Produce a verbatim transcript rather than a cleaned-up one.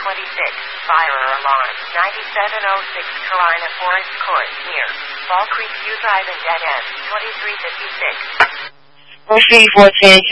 twenty-six, fire alarm, ninety-seven oh six Carolina Forest Court, near Fall Creek View Drive and Dead End, twenty-three fifty-six. Three fourteen.